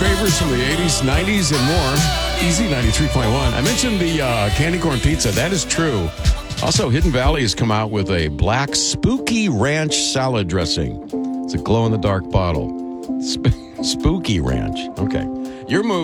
favorites from the 80s, 90s, and more. Easy 93.1. I mentioned the candy corn pizza. That is true. Also, Hidden Valley has come out with a black spooky ranch salad dressing. It's a glow-in-the-dark bottle. Spooky ranch. Okay. Your move.